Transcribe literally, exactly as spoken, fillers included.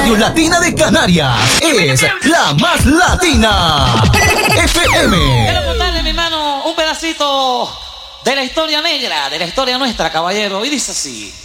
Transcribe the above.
radio latina de Canarias es la más latina. F M. Quiero contarle, mi hermano, un pedacito de la historia negra, de la historia nuestra, caballero. Y dice así.